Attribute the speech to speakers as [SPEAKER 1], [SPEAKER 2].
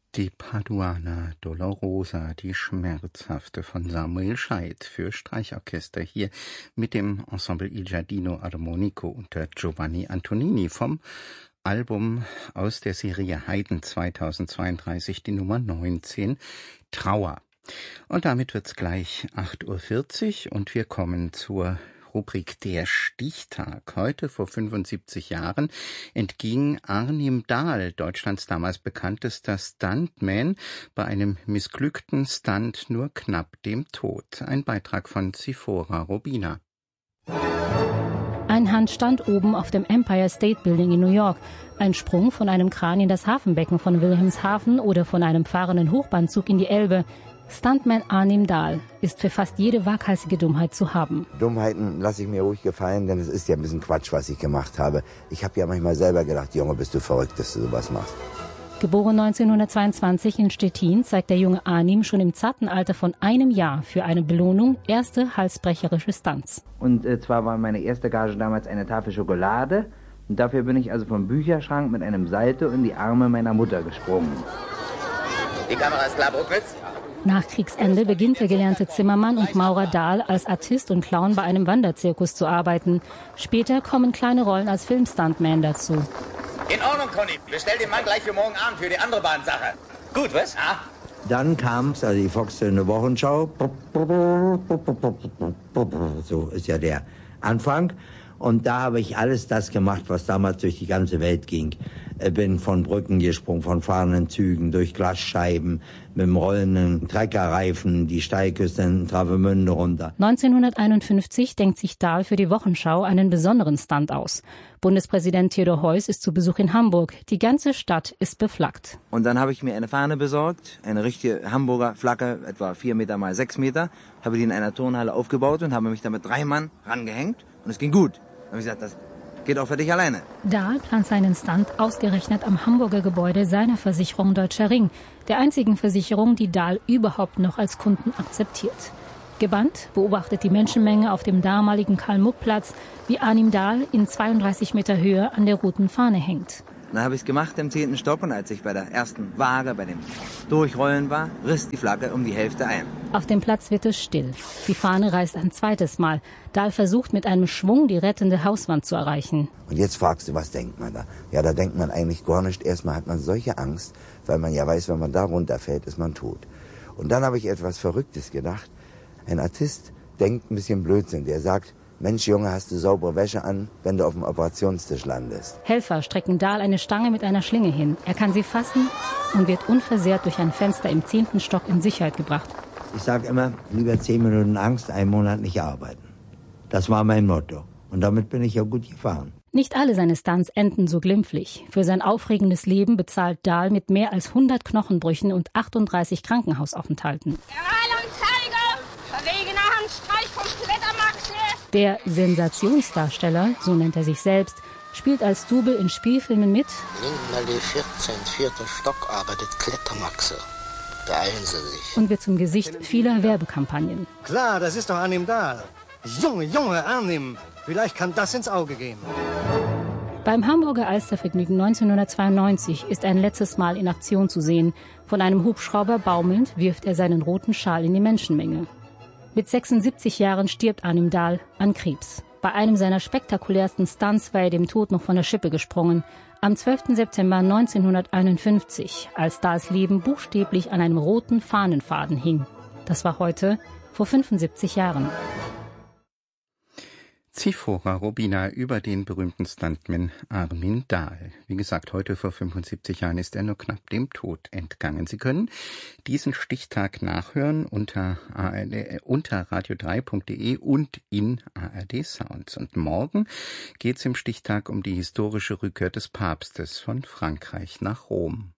[SPEAKER 1] Die Paduana Dolorosa, die Schmerzhafte von Samuel Scheidt für Streichorchester hier mit dem Ensemble Il Giardino Armonico unter Giovanni Antonini vom Album aus der Serie Haydn 2032, die Nummer 19, Trauer. Und damit wird's gleich 8:40 Uhr und wir kommen zur Rubrik Der Stichtag. Heute vor 75 Jahren entging Arnim Dahl, Deutschlands damals bekanntester Stuntman, bei einem missglückten Stunt nur knapp dem Tod. Ein Beitrag von Zifora Robina.
[SPEAKER 2] Ein Handstand oben auf dem Empire State Building in New York, ein Sprung von einem Kran in das Hafenbecken von Wilhelmshaven oder von einem fahrenden Hochbahnzug in die Elbe. Stuntman Arnim Dahl ist für fast jede waghalsige Dummheit zu haben.
[SPEAKER 3] Dummheiten lasse ich mir ruhig gefallen, denn es ist ja ein bisschen Quatsch, was ich gemacht habe. Ich habe ja manchmal selber gedacht, Junge, bist du verrückt, dass du sowas machst.
[SPEAKER 2] Geboren 1922 in Stettin, zeigt der junge Arnim schon im zarten Alter von einem Jahr für eine Belohnung erste halsbrecherische Stunts.
[SPEAKER 4] Und zwar war meine erste Gage damals eine Tafel Schokolade. Und dafür bin ich also vom Bücherschrank mit einem Salto in die Arme meiner Mutter gesprungen.
[SPEAKER 5] Die Kamera ist klar, Bruckwitz?
[SPEAKER 2] Nach Kriegsende beginnt der gelernte Zimmermann und Maurer Dahl als Artist und Clown bei einem Wanderzirkus zu arbeiten. Später kommen kleine Rollen als Filmstuntman dazu.
[SPEAKER 5] In Ordnung, Conny. Bestell den Mann gleich für morgen Abend für die andere Bahnsache. Gut, was? Ah.
[SPEAKER 3] Dann kam es, also die Volkszone Wochenschau. So ist ja der Anfang. Und da habe ich alles das gemacht, was damals durch die ganze Welt ging. Bin von Brücken gesprungen, von fahrenden Zügen, durch Glasscheiben, mit dem rollenden Treckerreifen, die Steilküste in Travemünde runter.
[SPEAKER 2] 1951 denkt sich Dahl für die Wochenschau einen besonderen Stunt aus. Bundespräsident Theodor Heuss ist zu Besuch in Hamburg. Die ganze Stadt ist beflaggt.
[SPEAKER 4] Und dann habe ich mir eine Fahne besorgt, eine richtige Hamburger Flagge, etwa 4 Meter mal 6 Meter, habe die in einer Turnhalle aufgebaut und habe mich da mit 3 Mann rangehängt und es ging gut. Da habe ich gesagt, das geht auch für dich alleine.
[SPEAKER 2] Dahl plant seinen Stunt ausgerechnet am Hamburger Gebäude seiner Versicherung Deutscher Ring, der einzigen Versicherung, die Dahl überhaupt noch als Kunden akzeptiert. Gebannt beobachtet die Menschenmenge auf dem damaligen Karl-Muck-Platz, wie Arnim Dahl in 32 Meter Höhe an der roten Fahne hängt.
[SPEAKER 4] Dann habe ich es gemacht im 10. Stock und als ich bei der ersten Waage, bei dem Durchrollen war, riss die Flagge um die Hälfte ein.
[SPEAKER 2] Auf dem Platz wird es still. Die Fahne reißt ein zweites Mal. Dahl versucht mit einem Schwung die rettende Hauswand zu erreichen.
[SPEAKER 3] Und jetzt fragst du, was denkt man da? Ja, da denkt man eigentlich gar nicht. Erstmal hat man solche Angst, weil man ja weiß, wenn man da runterfällt, ist man tot. Und dann habe ich etwas Verrücktes gedacht. Ein Artist denkt ein bisschen Blödsinn. Der sagt, Mensch, Junge, hast du saubere Wäsche an, wenn du auf dem Operationstisch landest.
[SPEAKER 2] Helfer strecken Dahl eine Stange mit einer Schlinge hin. Er kann sie fassen und wird unversehrt durch ein Fenster im 10. Stock in Sicherheit gebracht.
[SPEAKER 3] Ich sage immer, lieber 10 Minuten Angst, 1 Monat nicht arbeiten. Das war mein Motto. Und damit bin ich ja gut gefahren.
[SPEAKER 2] Nicht alle seine Stunts enden so glimpflich. Für sein aufregendes Leben bezahlt Dahl mit mehr als 100 Knochenbrüchen und 38 Krankenhausaufenthalten.
[SPEAKER 6] Verwegener Handstreich vom Klettermaxe.
[SPEAKER 2] Der Sensationsdarsteller, so nennt er sich selbst, spielt als Double in Spielfilmen mit.
[SPEAKER 7] Lindenallee 14, 4. Stock arbeitet Klettermaxe. Beeilen Sie sich.
[SPEAKER 2] Und wird zum Gesicht vieler Werbekampagnen.
[SPEAKER 8] Klar, das ist doch Arnim Dahl. Junge, Arnim. Vielleicht kann das ins Auge gehen.
[SPEAKER 2] Beim Hamburger Alstervergnügen 1992 ist ein letztes Mal in Aktion zu sehen. Von einem Hubschrauber baumelnd wirft er seinen roten Schal in die Menschenmenge. Mit 76 Jahren stirbt Arnim Dahl an Krebs. Bei einem seiner spektakulärsten Stunts war er dem Tod noch von der Schippe gesprungen. Am 12. September 1951, als Dahls Leben buchstäblich an einem roten Fahnenfaden hing. Das war heute vor 75 Jahren.
[SPEAKER 1] Zifora Robina über den berühmten Stuntman Armin Dahl. Wie gesagt, heute vor 75 Jahren ist er nur knapp dem Tod entgangen. Sie können diesen Stichtag nachhören unter radio3.de und in ARD Sounds. Und morgen geht es im Stichtag um die historische Rückkehr des Papstes von Frankreich nach Rom.